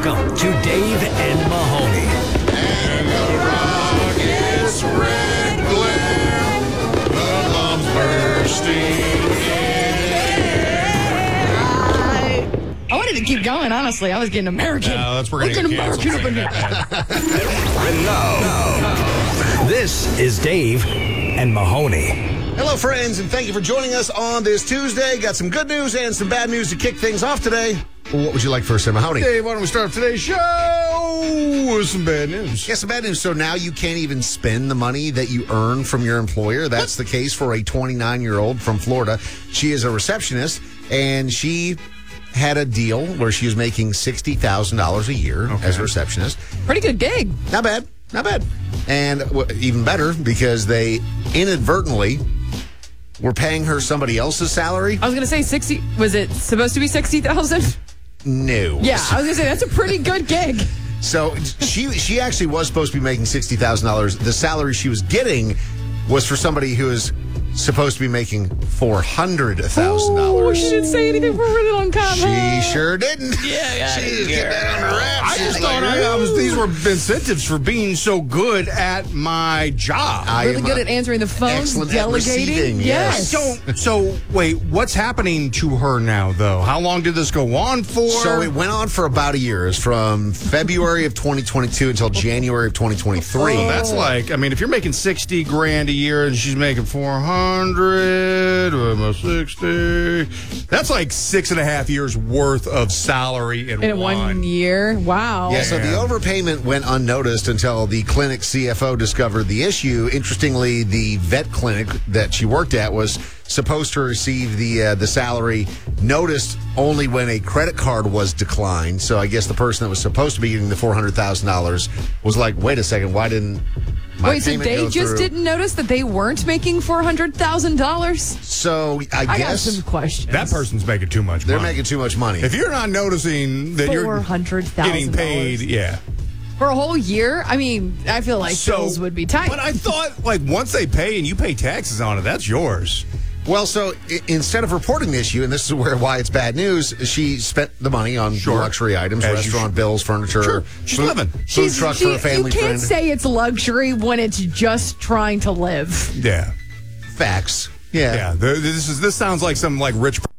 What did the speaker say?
Welcome to Dave and Mahoney. And the rocket's red glare, the bombs bursting I wanted to keep going, honestly. I was getting American. No, that's we're getting gonna get American up in here. And now, this is Dave and Mahoney. Hello, friends, and thank you for joining us on this Tuesday. Got some good news and some bad news to kick things off today. Well, what would you like first, Mahoney? Dave, why don't we start today's show with some bad news? Yeah, some bad news. So now you can't even spend the money that you earn from your employer. That's the case for a 29-year-old from Florida. She is a receptionist, and she had a deal where she was making $60,000 a year as a receptionist. Pretty good gig. Not bad. Not bad. And even better, because they inadvertently were paying her somebody else's salary. I was going to say 60. Was it supposed to be 60,000? No. Yeah, I was going to say that's a pretty good gig. So she actually was supposed to be making $60,000. The salary she was getting was for somebody who is supposed to be making $400,000. Oh, she didn't say anything for a really long time. She sure didn't. Yeah, she didn't get that under wraps. I just thought these were incentives for being so good at my job. Really good at answering the phone, excellent at delegating. receiving, yes. So wait, what's happening to her now, though? How long did this go on for? So it went on for about a year. It's from February of 2022 until January of 2023. That's like, I mean, if you're making $60,000 a year and she's making $400, almost 60. That's like 6.5 years worth of salary in one year. Wow. Yeah, so the overpayment went unnoticed until the clinic CFO discovered the issue. Interestingly, the vet clinic that she worked at was supposed to receive the salary noticed only when a credit card was declined. So I guess the person that was supposed to be getting the $400,000 was like, wait a second, why didn't my Wait, so payment they go just through? didn't notice that they weren't making $400,000? So I got guess some questions. That person's making too much they're money. making too much money. If you're not noticing that you're $400,000 getting paid, yeah. For a whole year? I mean, I feel like bills would be tight. But I thought, like, once they pay and you pay taxes on it, that's yours. Well, so instead of reporting the issue, and this is why it's bad news, she spent the money on luxury items, As you restaurant bills, furniture. Sure. She's living. Food truck for a family You can't friend. say it's luxury when it's just trying to live. Yeah. Facts. Yeah. Yeah. This sounds like some, like, rich